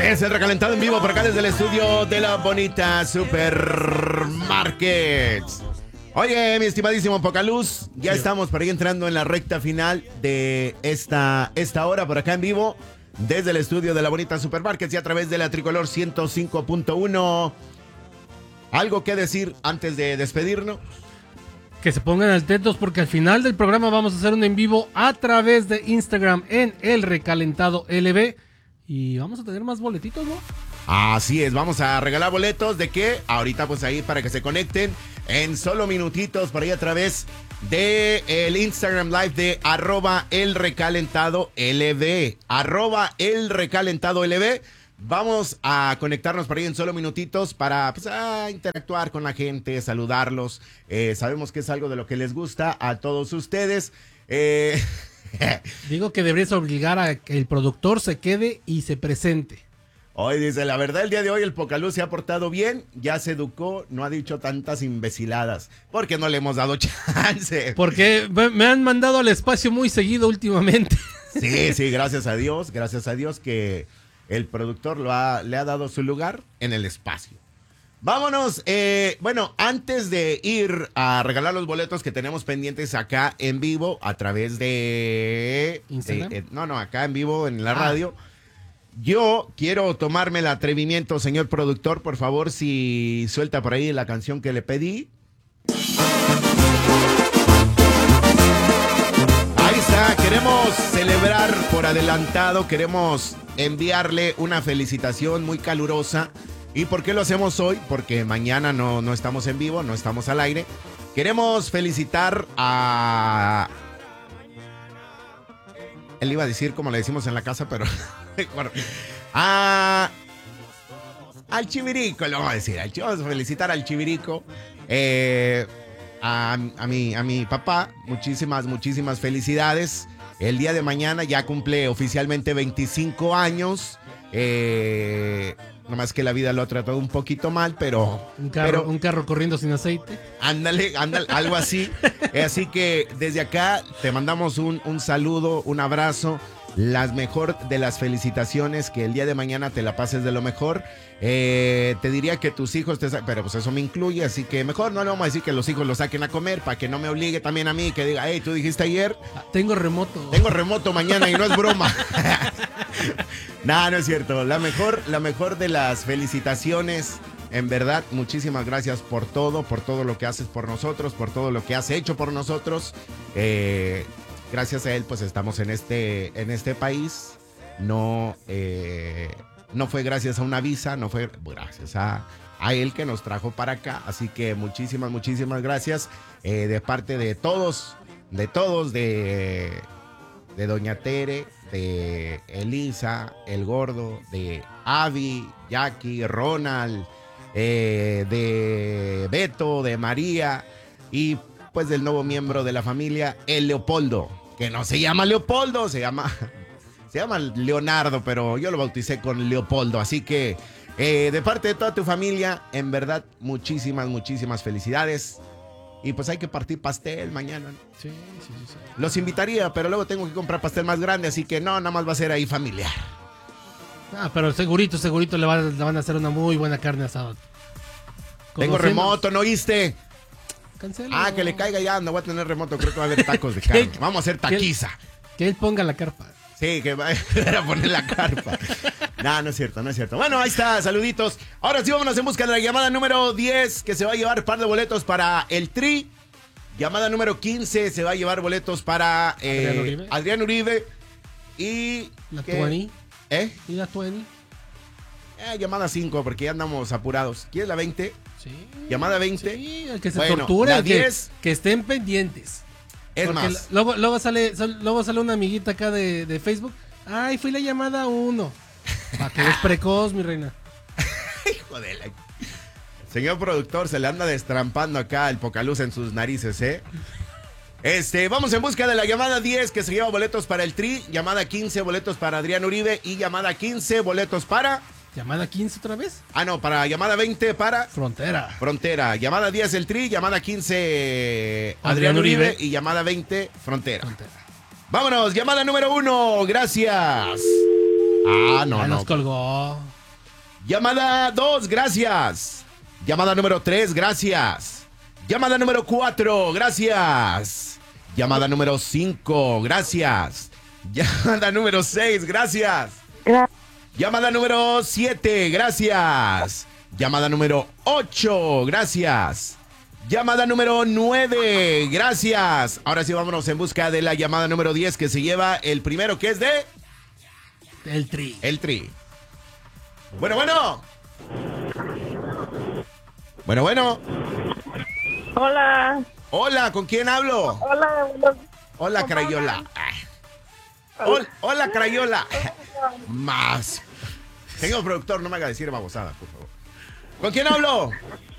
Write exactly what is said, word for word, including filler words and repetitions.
Es el recalentado en vivo por acá desde el estudio de la bonita Supermarkets. Oye, mi estimadísimo Pocaluz, ya sí. Estamos por ahí entrando en la recta final de esta, esta hora por acá en vivo desde el estudio de la bonita Supermarkets y a través de la Tricolor ciento cinco punto uno. ¿Algo que decir antes de despedirnos? Que se pongan atentos porque al final del programa vamos a hacer un en vivo a través de Instagram en El Recalentado L B y vamos a tener más boletitos, ¿no? Así es, vamos a regalar boletos de qué, ahorita pues ahí para que se conecten en solo minutitos por ahí a través de el Instagram Live de arroba El Recalentado L B, arroba El Recalentado L B. Vamos a conectarnos por ahí en solo minutitos para pues, a interactuar con la gente, saludarlos. Eh, sabemos que es algo de lo que les gusta a todos ustedes. Eh... Digo que deberías obligar a que el productor se quede y se presente. Hoy dice, la verdad el día de hoy el Pocaluz se ha portado bien, ya se educó, no ha dicho tantas imbeciladas, porque no le hemos dado chance. Porque me han mandado al espacio muy seguido últimamente. Sí, sí, gracias a Dios, gracias a Dios que el productor lo ha, le ha dado su lugar en el espacio. Vámonos, eh, bueno, antes de ir a regalar los boletos que tenemos pendientes acá en vivo a través de... ¿Instagram? de, de no, no, acá en vivo en la ah. radio. Yo quiero tomarme el atrevimiento, señor productor, por favor, si suelta por ahí la canción que le pedí. Ahí está, queremos celebrar por adelantado, queremos enviarle una felicitación muy calurosa. ¿Y por qué lo hacemos hoy? Porque mañana no, no estamos en vivo, no estamos al aire. Queremos felicitar a... Él iba a decir como le decimos en la casa, pero... bueno, a... Al Chivirico, lo vamos a decir. Vamos a felicitar al Chivirico. Eh, a, a, mi, a mi papá, muchísimas, muchísimas felicidades. El día de mañana ya cumple oficialmente veinticinco años. Eh... Nomás que la vida lo ha tratado un poquito mal, pero... Un carro, pero, un carro corriendo sin aceite. Ándale, ándale, algo así. Así que desde acá te mandamos un, un saludo, un abrazo. Las mejor de las felicitaciones, que el día de mañana te la pases de lo mejor. Eh, te diría que tus hijos te... Pero pues eso me incluye, así que mejor no le vamos a decir que los hijos los saquen a comer para que no me obligue también a mí, que diga, hey, tú dijiste ayer... Tengo remoto. Tengo remoto mañana y no es broma. No, no es cierto. La mejor, la mejor de las felicitaciones. En verdad, muchísimas gracias por todo, por todo lo que haces por nosotros, por todo lo que has hecho por nosotros. Eh, gracias a él, pues estamos en este, en este país. No, eh, no fue gracias a una visa, no fue gracias a, a él que nos trajo para acá. Así que muchísimas, muchísimas gracias eh, de parte de todos, de todos, de, de Doña Tere, de Elisa, el gordo, de Avi, Jackie, Ronald, eh, de Beto, de María y pues del nuevo miembro de la familia, el Leopoldo, que no se llama Leopoldo, se llama, se llama Leonardo, pero yo lo bauticé con Leopoldo, así que eh, de parte de toda tu familia, en verdad, muchísimas, muchísimas felicidades. Y pues hay que partir pastel mañana, ¿no? Sí, sí, sí, sí. Los invitaría, pero luego tengo que comprar pastel más grande, así que no, nada más va a ser ahí familiar. Ah, pero segurito, segurito le van, le van a hacer una muy buena carne asada. Tengo remoto, ¿no oíste? Cancelo. Ah, que le caiga ya, no voy a tener remoto, creo que va a haber tacos de carne. Vamos a hacer taquiza. Que, que él ponga la carpa. Sí, que va a poner la carpa. No, no es cierto, no es cierto. Bueno, ahí está, saluditos. Ahora sí, vámonos en busca de la llamada número diez, que se va a llevar par de boletos para el Tri. Llamada número quince, se va a llevar boletos para eh, Adrián Uribe. Adrián Uribe. Y... ¿La veinte? ¿Eh? ¿Y la veinte? Eh, llamada cinco, porque ya andamos apurados. ¿Quieres la veinte? Sí. Llamada veinte. Sí, el que se bueno, torture, la el que, diez. que estén pendientes. Es porque más. Luego, luego, sale, luego sale una amiguita acá de, de Facebook. Ay, fui la llamada uno. Para que es precoz, mi reina. Hijo de la... Señor productor, se le anda destrampando acá el Pocaluz en sus narices, ¿eh? Este, vamos en busca de la llamada diez, que se lleva boletos para el Tri. Llamada quince, boletos para Adrián Uribe. Y llamada quince, boletos para... ¿Llamada quince otra vez? Ah, no, para llamada veinte, para... Frontera. Frontera. Llamada diez, el Tri. Llamada quince, Adrián, Adrián Uribe. Uribe. Y llamada veinte, Frontera. Frontera. Vámonos, llamada número uno. Gracias. Ah, no, ya no. nos colgó. Llamada dos, gracias. Llamada número tres, gracias. Llamada número cuatro, gracias. Llamada número cinco, gracias. Llamada número seis, gracias. Llamada número siete, gracias. Llamada número ocho, gracias. Llamada número nueve, gracias. Ahora sí, vámonos en busca de la llamada número diez que se lleva el primero, que es de... El Tri. El Tri. Bueno, bueno. Bueno, bueno. Hola. Hola, ¿con quién hablo? Hola. Hola, Hola, Crayola. Hola, hola, Crayola. Más. Señor productor, no me haga decir babosada, por favor. ¿Con quién hablo?